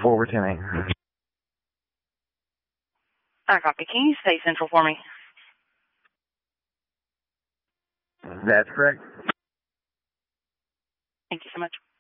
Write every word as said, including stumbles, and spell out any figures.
forward to me. I copy. Can you stay central for me? That's correct. Thank you so much.